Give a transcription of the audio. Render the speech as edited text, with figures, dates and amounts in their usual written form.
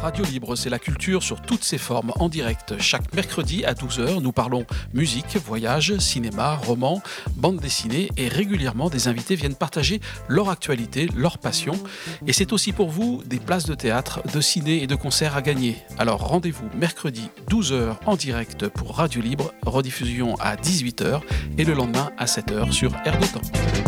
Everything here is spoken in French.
Radio Libre, c'est la culture sur toutes ses formes en direct. Chaque mercredi à 12h, nous parlons musique, voyage, cinéma, roman, bande dessinée et régulièrement des invités viennent partager leur actualité, leur passion. Et c'est aussi pour vous des places de théâtre, de ciné et de concerts à gagner. Alors rendez-vous mercredi 12h en direct pour Radio Libre, rediffusion à 18h et le lendemain à 7h sur Air d'Otan.